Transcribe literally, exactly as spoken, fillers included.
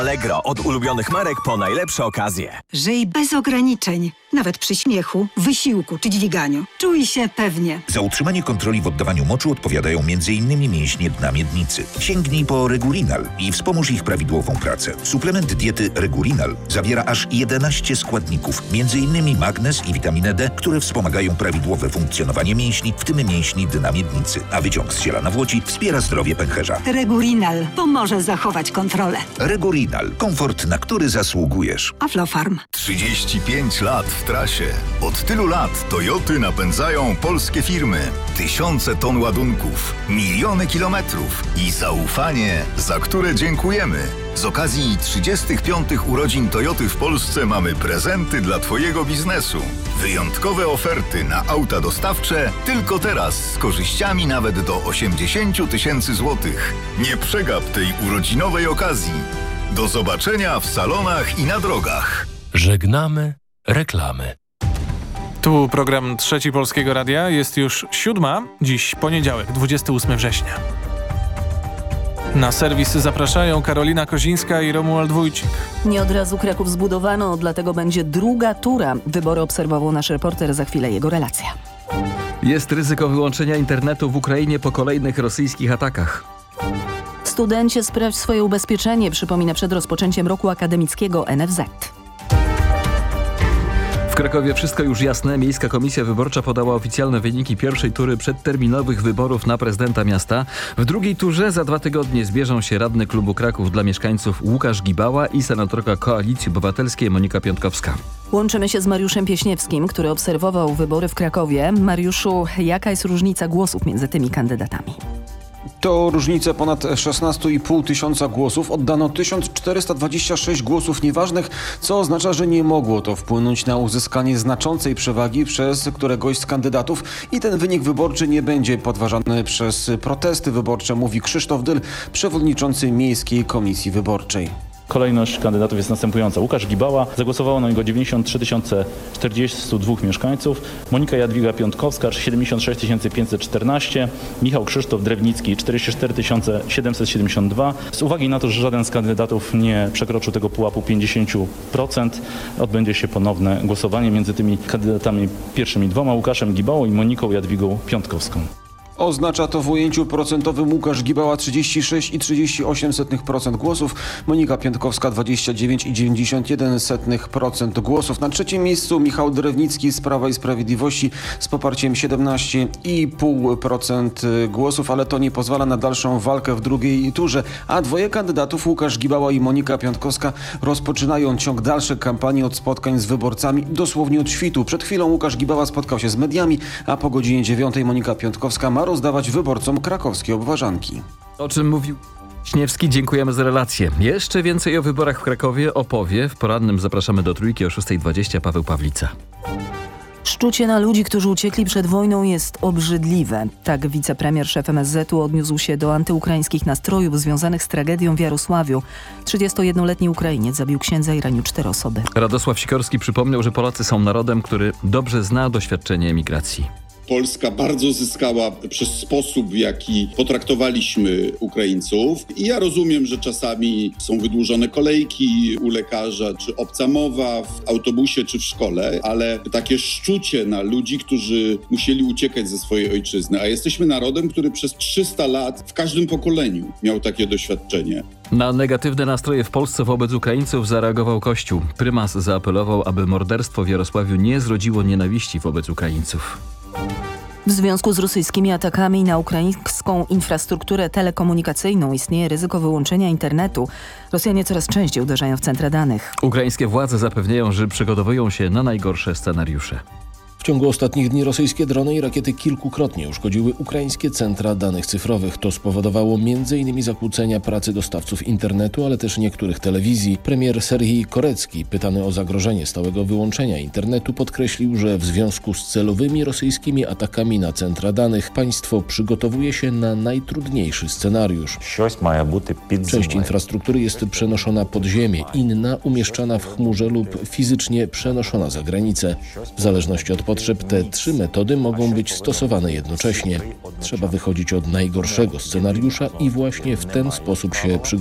Allegro, od ulubionych marek po najlepsze okazje. Żyj bez ograniczeń, nawet przy śmiechu, wysiłku czy dźwiganiu. Czuj się pewnie. Za utrzymanie kontroli w oddawaniu moczu odpowiadają m in mięśnie dna miednicy. Sięgnij po Regulinal i wspomóż ich prawidłową pracę. Suplement diety Regulinal zawiera aż jedenaście składników, między innymi magnez i witaminę D, które wspomagają prawidłowe funkcjonowanie mięśni, w tym mięśni dna miednicy. A wyciąg z ziela nawłoci wspiera zdrowie pęcherza. Regulinal pomoże zachować kontrolę. Regulinal. Komfort, na który zasługujesz. Aflofarm. trzydzieści pięć lat w trasie. Od tylu lat Toyoty napędzają polskie firmy. Tysiące ton ładunków, miliony kilometrów i zaufanie, za które dziękujemy. Z okazji trzydziestych piątych urodzin Toyoty w Polsce mamy prezenty dla Twojego biznesu. Wyjątkowe oferty na auta dostawcze tylko teraz z korzyściami nawet do osiemdziesiąt tysięcy złotych. Nie przegap tej urodzinowej okazji. Do zobaczenia w salonach i na drogach. Żegnamy reklamy. Tu program Trzeci Polskiego Radia. Jest już siódma. Dziś poniedziałek, dwudziestego ósmego września. Na serwis zapraszają Karolina Kozińska i Romuald Wójcik. Nie od razu Kraków zbudowano, dlatego będzie druga tura. Wybory obserwował nasz reporter, za chwilę jego relacja. Jest ryzyko wyłączenia internetu w Ukrainie po kolejnych rosyjskich atakach. Studencie, sprawdź swoje ubezpieczenie, przypomina przed rozpoczęciem roku akademickiego N F Z. W Krakowie wszystko już jasne. Miejska Komisja Wyborcza podała oficjalne wyniki pierwszej tury przedterminowych wyborów na prezydenta miasta. W drugiej turze za dwa tygodnie zbierzą się radny klubu Kraków dla mieszkańców Łukasz Gibała i senatorka Koalicji Obywatelskiej Monika Piątkowska. Łączymy się z Mariuszem Pieśniewskim, który obserwował wybory w Krakowie. Mariuszu, jaka jest różnica głosów między tymi kandydatami? To różnica ponad szesnaście i pół tysiąca głosów. Oddano tysiąc czterysta dwadzieścia sześć głosów nieważnych, co oznacza, że nie mogło to wpłynąć na uzyskanie znaczącej przewagi przez któregoś z kandydatów i ten wynik wyborczy nie będzie podważany przez protesty wyborcze, mówi Krzysztof Dyl, przewodniczący Miejskiej Komisji Wyborczej. Kolejność kandydatów jest następująca. Łukasz Gibała, zagłosowało na niego dziewięćdziesiąt trzy tysiące czterdzieści dwa mieszkańców, Monika Jadwiga Piątkowska siedemdziesiąt sześć tysięcy pięćset czternaście, Michał Krzysztof Drewnicki czterdzieści cztery tysiące siedemset siedemdziesiąt dwa. Z uwagi na to, że żaden z kandydatów nie przekroczył tego pułapu pięćdziesiąt procent, odbędzie się ponowne głosowanie między tymi kandydatami pierwszymi dwoma, Łukaszem Gibałą i Moniką Jadwigą Piątkowską. Oznacza to w ujęciu procentowym Łukasz Gibała trzydzieści sześć i trzydzieści osiem procent głosów, Monika Piątkowska dwadzieścia dziewięć i dziewięćdziesiąt jeden procent głosów. Na trzecim miejscu Michał Drewnicki z Prawa i Sprawiedliwości z poparciem siedemnaście i pół procent głosów, ale to nie pozwala na dalszą walkę w drugiej turze, a dwoje kandydatów, Łukasz Gibała i Monika Piątkowska, rozpoczynają ciąg dalszych kampanii od spotkań z wyborcami dosłownie od świtu. Przed chwilą Łukasz Gibała spotkał się z mediami, a po godzinie dziewiątej Monika Piątkowska ma rozdawać wyborcom krakowskie obważanki. O czym mówił Śniewski, dziękujemy za relację. Jeszcze więcej o wyborach w Krakowie opowie. W porannym zapraszamy do Trójki o szósta dwadzieścia Paweł Pawlica. Szczucie na ludzi, którzy uciekli przed wojną, jest obrzydliwe. Tak wicepremier szef M S Z u odniósł się do antyukraińskich nastrojów związanych z tragedią w Jarosławiu. trzydziestojednoletni Ukrainiec zabił księdza i ranił cztery osoby. Radosław Sikorski przypomniał, że Polacy są narodem, który dobrze zna doświadczenie emigracji. Polska bardzo zyskała przez sposób, w jaki potraktowaliśmy Ukraińców. I ja rozumiem, że czasami są wydłużone kolejki u lekarza, czy obca mowa w autobusie, czy w szkole, ale takie szczucie na ludzi, którzy musieli uciekać ze swojej ojczyzny. A jesteśmy narodem, który przez trzysta lat w każdym pokoleniu miał takie doświadczenie. Na negatywne nastroje w Polsce wobec Ukraińców zareagował Kościół. Prymas zaapelował, aby morderstwo w Jarosławiu nie zrodziło nienawiści wobec Ukraińców. W związku z rosyjskimi atakami na ukraińską infrastrukturę telekomunikacyjną istnieje ryzyko wyłączenia internetu. Rosjanie coraz częściej uderzają w centra danych. Ukraińskie władze zapewniają, że przygotowują się na najgorsze scenariusze. W ciągu ostatnich dni rosyjskie drony i rakiety kilkukrotnie uszkodziły ukraińskie centra danych cyfrowych. To spowodowało między innymi zakłócenia pracy dostawców internetu, ale też niektórych telewizji. Premier Serhii Korecki, pytany o zagrożenie stałego wyłączenia internetu, podkreślił, że w związku z celowymi rosyjskimi atakami na centra danych państwo przygotowuje się na najtrudniejszy scenariusz. Część infrastruktury jest przenoszona pod ziemię, inna umieszczana w chmurze lub fizycznie przenoszona za granicę. W zależności od potrzeb te trzy metody mogą być stosowane jednocześnie. Trzeba wychodzić od najgorszego scenariusza i właśnie w ten sposób się przygotować.